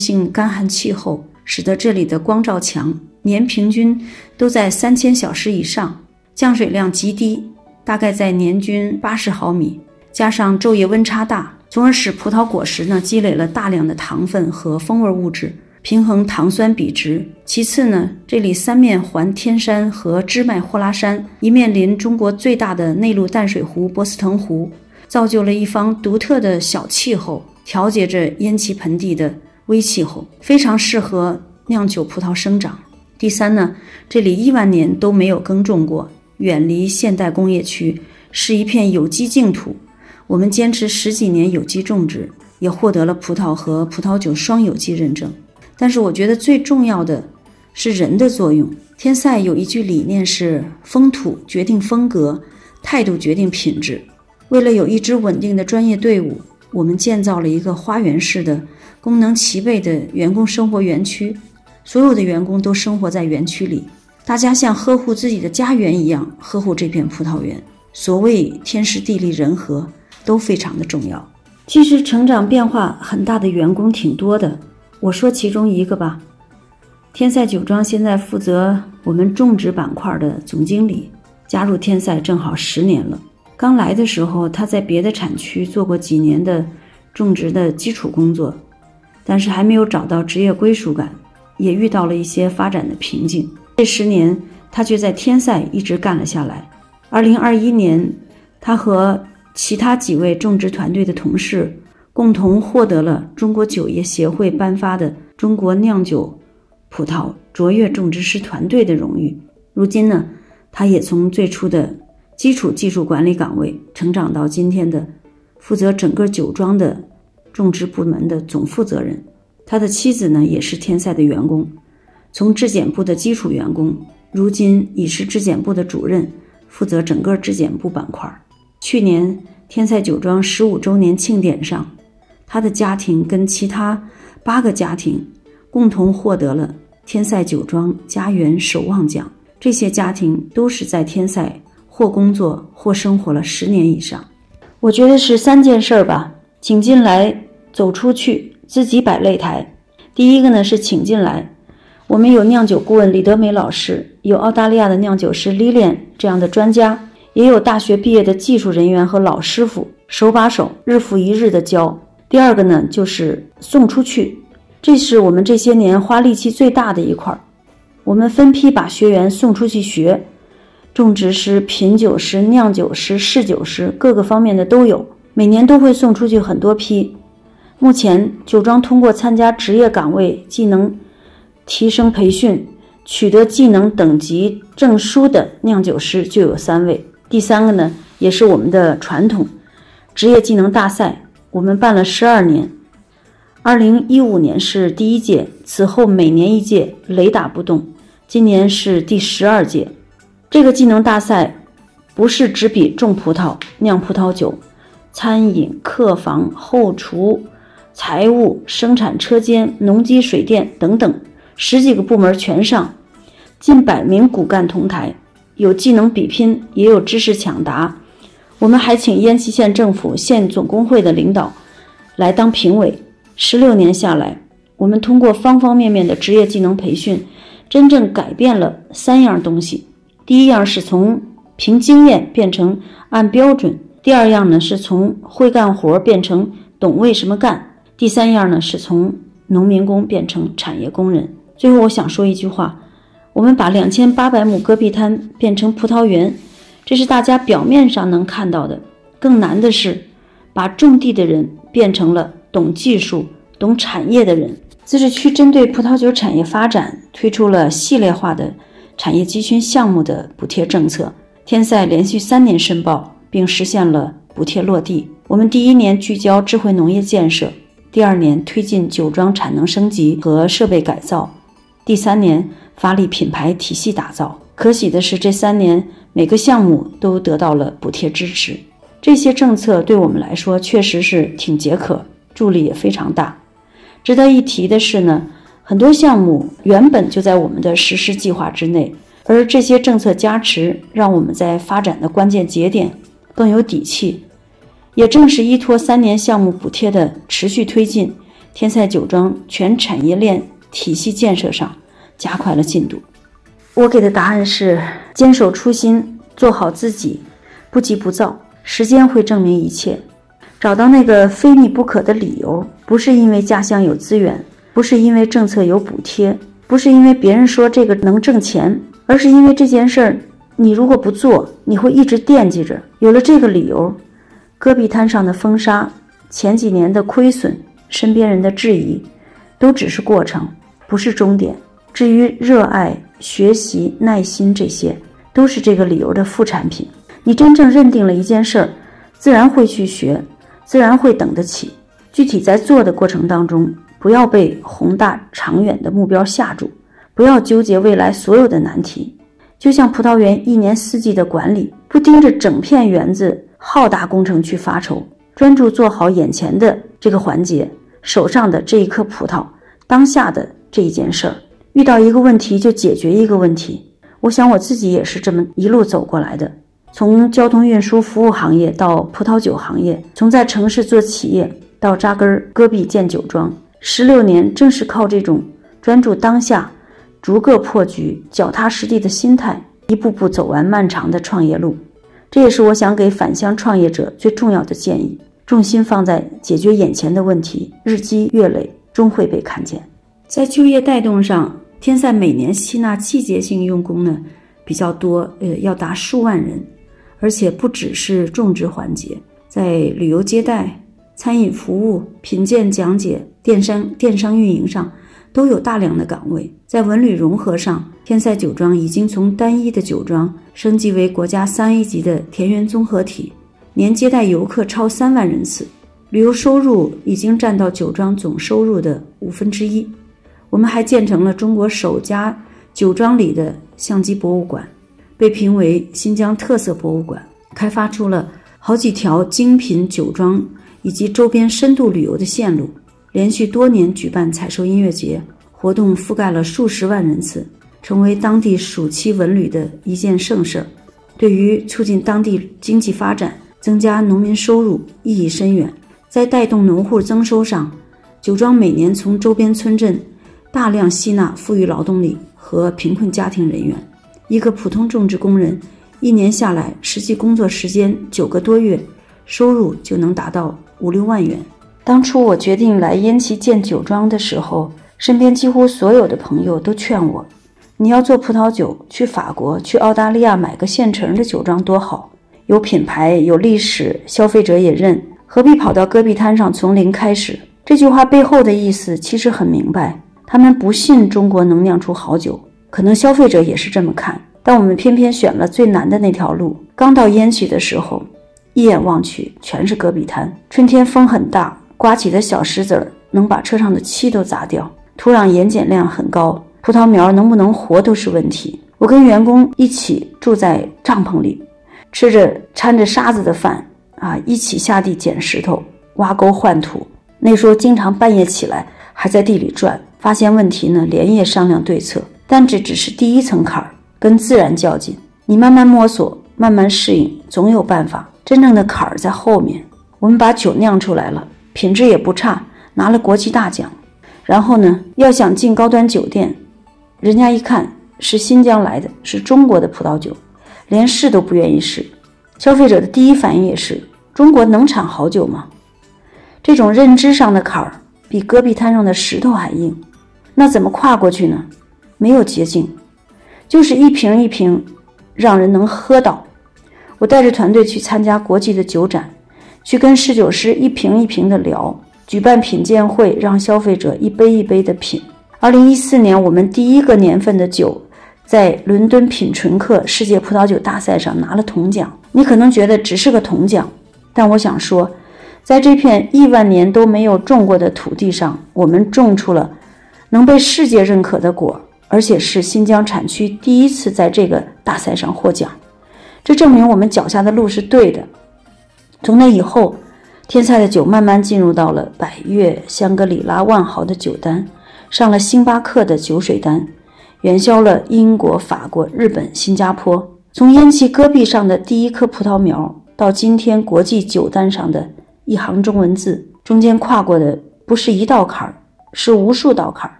性干旱气候使得这里的光照强，年平均都在3000小时以上，降水量极低，大概在年均80毫米，加上昼夜温差大，从而使葡萄果实积累了大量的糖分和风味物质，平衡糖酸比值。其次这里三面环天山和支脉霍拉山，一面临中国最大的内陆淡水湖波斯腾湖，造就了一方独特的小气候，调节着烟气盆地的微气候，非常适合酿酒葡萄生长。第三这里1万年都没有耕种过，远离现代工业区，是一片有机净土。我们坚持10几年有机种植，也获得了葡萄和葡萄酒双有机认证。但是我觉得最重要的是人的作用。天赛有一句理念是风土决定风格，态度决定品质。为了有一支稳定的专业队伍，我们建造了一个花园式的功能齐备的员工生活园区，所有的员工都生活在园区里，大家像呵护自己的家园一样呵护这片葡萄园。所谓天时地利人和都非常的重要。其实成长变化很大的员工挺多的，我说其中一个吧。天赛酒庄现在负责我们种植板块的总经理，加入天赛正好10年了。刚来的时候他在别的产区做过几年的种植的基础工作，但是还没有找到职业归属感，也遇到了一些发展的瓶颈。这10年他却在天赛一直干了下来。2021年他和其他几位种植团队的同事共同获得了中国酒业协会颁发的中国酿酒葡萄卓越种植师团队的荣誉。如今他也从最初的基础技术管理岗位成长到今天的负责整个酒庄的种植部门的总负责人。他的妻子也是天赛的员工，从质检部的基础员工，如今已是质检部的主任，负责整个质检部板块。去年天赛酒庄15周年庆典上，他的家庭跟其他8个家庭共同获得了天赛酒庄家园守望奖。这些家庭都是在天赛或工作或生活了10年以上。我觉得是3件事吧，请进来，走出去，自己摆擂台。第一个是请进来，我们有酿酒顾问李德美老师，有澳大利亚的酿酒师 Lilian 这样的专家，也有大学毕业的技术人员和老师傅，手把手日复一日的教。第二个就是送出去，这是我们这些年花力气最大的一块。我们分批把学员送出去学，种植师、品酒师、酿酒师、试酒师，各个方面的都有，每年都会送出去很多批。目前酒庄通过参加职业岗位技能提升培训，取得技能等级证书的酿酒师就有3位。第三个也是我们的传统职业技能大赛，我们办了12年，2015年是第1届，此后每年1届，雷打不动，今年是第12届。这个技能大赛不是只比种葡萄、酿葡萄酒，餐饮、客房、后厨、财务、生产车间、农机水电等等10几个部门全上，近100名骨干同台，有技能比拼，也有知识抢答。我们还请烟溪县政府县总工会的领导来当评委。16年下来，我们通过方方面面的职业技能培训，真正改变了3样东西。第一样是从凭经验变成按标准，第二样是从会干活变成懂为什么干，第三样是从农民工变成产业工人。最后我想说一句话，我们把2800亩戈壁滩变成葡萄园，这是大家表面上能看到的，更难的是把种地的人变成了懂技术、懂产业的人。自治区针对葡萄酒产业发展推出了系列化的产业集群项目的补贴政策，天赛连续3年申报并实现了补贴落地。我们第1年聚焦智慧农业建设，第2年推进酒庄产能升级和设备改造，第3年发力品牌体系打造。可喜的是，这3年每个项目都得到了补贴支持。这些政策对我们来说确实是挺解渴，助力也非常大。值得一提的是很多项目原本就在我们的实施计划之内，而这些政策加持让我们在发展的关键节点更有底气。也正是依托3年项目补贴的持续推进， 天赛酒庄全产业链体系建设上加快了进度。我给的答案是：坚守初心，做好自己，不急不躁，时间会证明一切。找到那个非你不可的理由，不是因为家乡有资源，不是因为政策有补贴，不是因为别人说这个能挣钱，而是因为这件事儿你如果不做，你会一直惦记着。有了这个理由，戈壁滩上的风沙，前几年的亏损，身边人的质疑，都只是过程，不是终点。至于热爱、学习、耐心，这些都是这个理由的副产品。你真正认定了一件事儿，自然会去学，自然会等得起。具体在做的过程当中，不要被宏大长远的目标吓住，不要纠结未来所有的难题。就像葡萄园一年四季的管理，不盯着整片园子浩大工程去发愁，专注做好眼前的这个环节，手上的这一颗葡萄，当下的这一件事儿。遇到一个问题就解决一个问题。我想我自己也是这么一路走过来的，从交通运输服务行业到葡萄酒行业，从在城市做企业到扎根戈壁建酒庄，16年正是靠这种专注当下、逐个破局、脚踏实地的心态，一步步走完漫长的创业路。这也是我想给返乡创业者最重要的建议，重心放在解决眼前的问题，日积月累，终会被看见。在就业带动上，天赛每年吸纳季节性用工呢比较多，要达数万人，而且不只是种植环节，在旅游接待、餐饮服务、品鉴讲解、电商运营上都有大量的岗位。在文旅融合上，天赛酒庄已经从单一的酒庄升级为国家3A 级的田园综合体，年接待游客超3万人次，旅游收入已经占到酒庄总收入的1/5。我们还建成了中国首家酒庄里的相机博物馆，被评为新疆特色博物馆，开发出了好几条精品酒庄以及周边深度旅游的线路，连续多年举办采收音乐节，活动覆盖了数十万人次，成为当地暑期文旅的一件盛事，对于促进当地经济发展、增加农民收入意义深远。在带动农户增收上，酒庄每年从周边村镇大量吸纳富裕劳动力和贫困家庭人员，一个普通种植工人一年下来实际工作时间9个多月，收入就能达到5、6万元。当初我决定来烟岐建酒庄的时候，身边几乎所有的朋友都劝我，你要做葡萄酒，去法国、去澳大利亚买个现成的酒庄多好，有品牌、有历史，消费者也认，何必跑到戈壁滩上从零开始？这句话背后的意思其实很明白，他们不信中国能酿出好酒，可能消费者也是这么看，但我们偏偏选了最难的那条路。刚到烟岐的时候，一眼望去全是戈壁滩，春天风很大，刮起的小石子儿能把车上的漆都砸掉，土壤盐碱量很高，葡萄苗能不能活都是问题。我跟员工一起住在帐篷里，吃着掺着沙子的饭一起下地捡石头、挖沟换土。那时候经常半夜起来还在地里转，发现问题呢，连夜商量对策。但这只是第一层坎儿，跟自然较劲，你慢慢摸索，慢慢适应，总有办法。真正的坎儿在后面。我们把酒酿出来了，品质也不差，拿了国际大奖。然后呢，要想进高端酒店，人家一看是新疆来的，是中国的葡萄酒，连试都不愿意试。消费者的第一反应也是，中国能产好酒吗？这种认知上的坎儿比戈壁滩上的石头还硬，那怎么跨过去呢？没有捷径，就是一瓶一瓶让人能喝到。我带着团队去参加国际的酒展，去跟侍酒师一瓶一瓶的聊，举办品鉴会，让消费者一杯一杯的品。2014年我们第一个年份的酒在伦敦品醇克世界葡萄酒大赛上拿了铜奖。你可能觉得只是个铜奖，但我想说，在这片亿万年都没有种过的土地上，我们种出了能被世界认可的果，而且是新疆产区第一次在这个大赛上获奖。这证明我们脚下的路是对的。从那以后，天赛的酒慢慢进入到了百悦、香格里拉、万豪的酒单，上了星巴克的酒水单，远销了英国、法国、日本、新加坡。从烟岐戈壁上的第一颗葡萄苗，到今天国际酒单上的一行中文字，中间跨过的不是一道坎儿，是无数道坎儿。